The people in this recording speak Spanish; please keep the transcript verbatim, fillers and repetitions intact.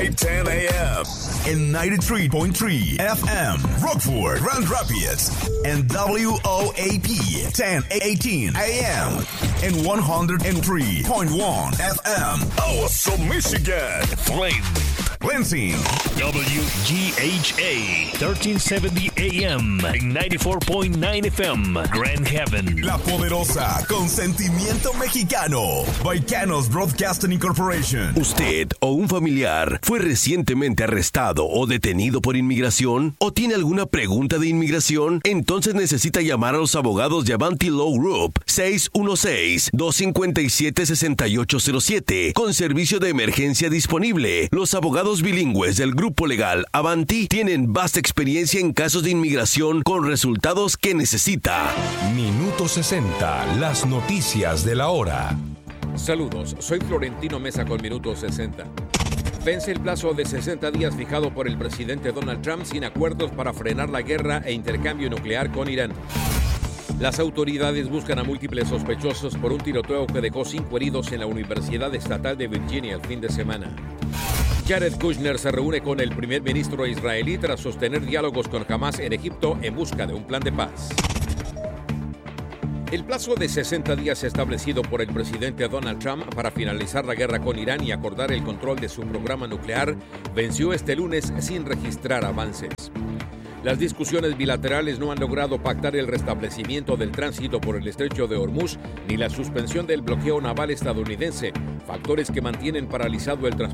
ten a.m. in ninety-three point three F M, Rockford, Grand Rapids, and W O A P ten eighteen A M in one oh three point one F M, Awesome, Michigan, Flint, Lansing, W G H A thirteen seventy A M and ninety-four point nine F M, Grand Haven. La Poderosa, con sentimiento mexicano, Baicanos Broadcasting Incorporation. ¿Usted o un familiar fue recientemente arrestado o detenido por inmigración? ¿O tiene alguna pregunta de inmigración? Entonces necesita llamar a los abogados de Avanti Law Group seis uno seis, dos cinco siete, seis ocho cero siete con servicio de emergencia disponible. Los abogados bilingües del grupo legal Avanti tienen vasta experiencia en casos de inmigración con resultados que necesita. Minuto sesenta, las noticias de la hora. Saludos, soy Florentino Mesa con Minuto sesenta. Vence el plazo de sesenta días fijado por el presidente Donald Trump sin acuerdos para frenar la guerra e intercambio nuclear con Irán. Las autoridades buscan a múltiples sospechosos por un tiroteo que dejó cinco heridos en la Universidad Estatal de Virginia el fin de semana. Jared Kushner se reúne con el primer ministro israelí tras sostener diálogos con Hamas en Egipto en busca de un plan de paz. El plazo de sesenta días establecido por el presidente Donald Trump para finalizar la guerra con Irán y acordar el control de su programa nuclear venció este lunes sin registrar avances. Las discusiones bilaterales no han logrado pactar el restablecimiento del tránsito por el estrecho de Hormuz ni la suspensión del bloqueo naval estadounidense, factores que mantienen paralizado el transporte